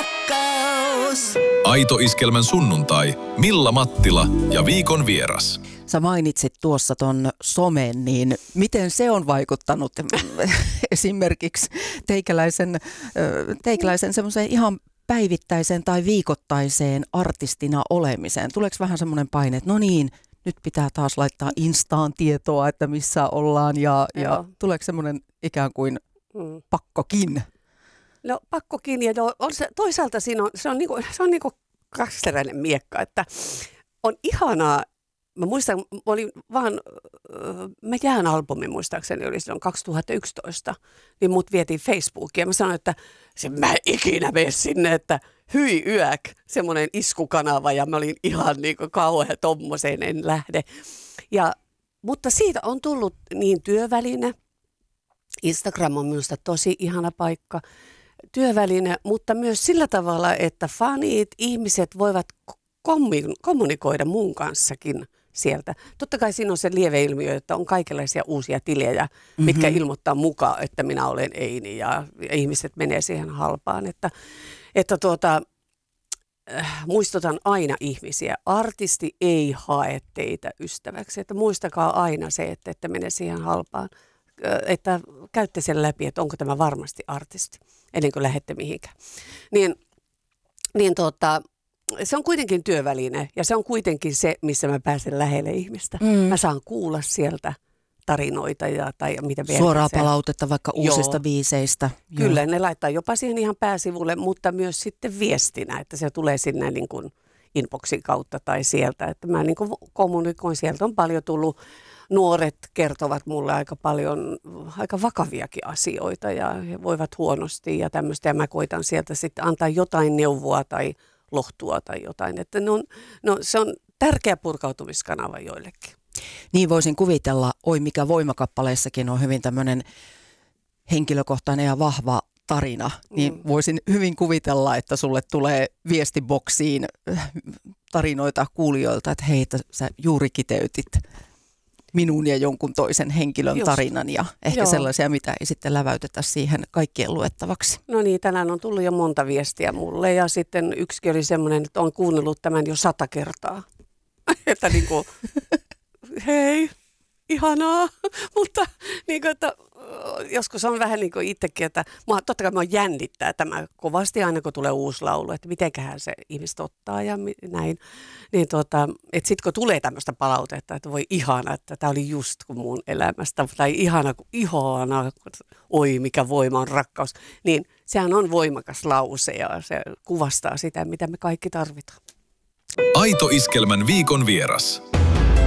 rakkaus. Aito Iskelmän sunnuntai, Milla Mattila ja viikon vieras. Sä mainitsit tuossa ton somen, niin miten se on vaikuttanut esimerkiksi teikäläisen semmoiseen ihan päivittäiseen tai viikoittaiseen artistina olemiseen? Tuleeko vähän semmoinen paine, että no niin, nyt pitää taas laittaa Instaan tietoa, että missä ollaan ja tuleeko semmoinen ikään kuin pakkokin? No pakkokin ja on se, toisaalta se on niinku kaksiteräinen miekka, että on ihanaa. Mä muistan, mä jään albumin muistaakseni, oli silloin 2011, niin mut vietiin Facebookiin ja mä sanoin, että mä en ikinä mene sinne, että hyi yäk, semmoinen iskukanava ja mä olin ihan niinku kauhean tommoseen, en lähde. Mutta siitä on tullut niin työväline, Instagram on minusta tosi ihana paikka, työväline, mutta myös sillä tavalla, että fanit, ihmiset voivat kommunikoida mun kanssakin sieltä. Totta kai siinä on se lieveilmiö, että on kaikenlaisia uusia tilejä, mitkä ilmoittaa mukaan, että minä olen Eini ja ihmiset menee siihen halpaan. Muistutan aina ihmisiä. Artisti ei hae teitä ystäväksi. Että muistakaa aina se, että menee siihen halpaan. Että käytte sen läpi, että onko tämä varmasti artisti, ennen kuin lähdette mihinkään. Se on kuitenkin työväline ja se on kuitenkin se, missä mä pääsen lähelle ihmistä. Mä saan kuulla sieltä tarinoita tai mitä vielä. Suoraa palautetta vaikka uusista biiseistä. Kyllä, ne laittaa jopa siihen ihan pääsivulle, mutta myös sitten viestinä, että se tulee sinne niin kuin inboxin kautta tai sieltä. Että mä niin kuin kommunikoin, sieltä on paljon tullut. Nuoret kertovat mulle aika paljon, aika vakaviakin asioita ja he voivat huonosti ja tämmöistä. Ja mä koitan sieltä sitten antaa jotain neuvoa tai lohtua tai jotain. Että se on tärkeä purkautumiskanava joillekin. Niin voisin kuvitella, oi mikä voimakappaleessakin on hyvin tämmöinen henkilökohtainen ja vahva tarina. Niin voisin hyvin kuvitella, että sulle tulee viestiboksiin tarinoita kuulijoilta, että hei, sä juuri kiteytit minun ja jonkun toisen henkilön tarinan ja ehkä sellaisia, mitä ei sitten läväytetä siihen kaikkien luettavaksi. No niin, tänään on tullut jo monta viestiä mulle ja sitten yksikin oli semmoinen, että on kuunnellut tämän jo 100 kertaa. Että niinku, hei, ihanaa, mutta niinku, että joskus on vähän niin kuin itsekin, että totta kai minua jännittää tämä kovasti aina, kun tulee uusi laulu, että mitenköhän se ihmiset ottaa ja näin. Niin että sitten kun tulee tämmöistä palautetta, että voi ihana, että tämä oli just kuin mun elämästä, tai ihana, oi mikä voima on rakkaus, niin sehän on voimakas lause ja se kuvastaa sitä, mitä me kaikki tarvitaan. Aito Iskelmän viikon vieras.